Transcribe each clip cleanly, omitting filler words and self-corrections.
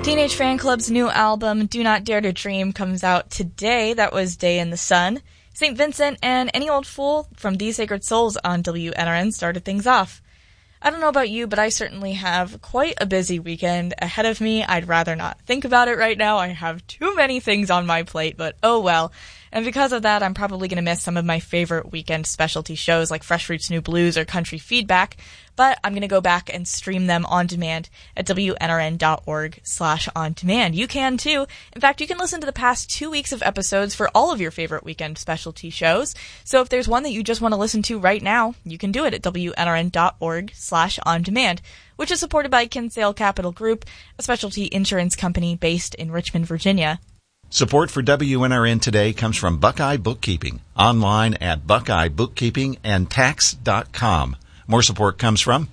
Teenage Fanclub's new album, Do Not Dare to Dream, comes out today. That was Day in the Sun. St. Vincent and Any Old Fool from These Sacred Souls on WNRN started things off. I don't know about you, but I certainly have quite a busy weekend ahead of me. I'd rather not think about it right now. I have too many things on my plate, but oh well. And because of that, I'm probably going to miss some of my favorite weekend specialty shows like Fresh Fruits New Blues or Country Feedback, but I'm going to go back and stream them on demand at WNRN.org/on-demand. You can too. In fact, you can listen to the past 2 weeks of episodes for all of your favorite weekend specialty shows. So if there's one that you just want to listen to right now, you can do it at WNRN.org/on-demand, which is supported by Kinsale Capital Group, a specialty insurance company based in Richmond, Virginia. Support for WNRN today comes from Buckeye Bookkeeping, online at buckeyebookkeepingandtax.com. More support comes from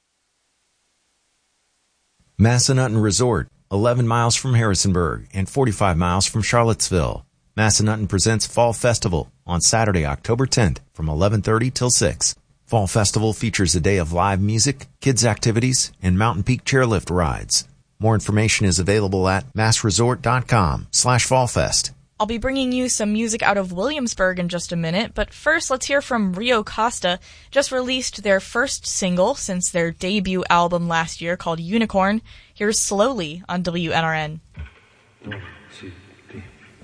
Massanutten Resort, 11 miles from Harrisonburg and 45 miles from Charlottesville. Massanutten presents Fall Festival on Saturday, October 10th from 11:30 till 6. Fall Festival features a day of live music, kids' activities, and Mountain Peak chairlift rides. More information is available at massresort.com/fallfest. I'll be bringing you some music out of Williamsburg in just a minute, but first let's hear from Rio Costa. Just released their first single since their debut album last year called Unicorn. Here's Slowly on WNRN. 1, 2.